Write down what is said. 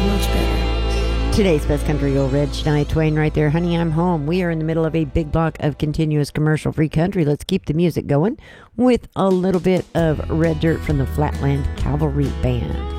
much better. Today's best country, old Red, Shania Twain right there. Honey, I'm home. We are in the middle of a big block of continuous commercial-free country. Let's keep the music going with a little bit of Red Dirt from the Flatland Cavalry Band.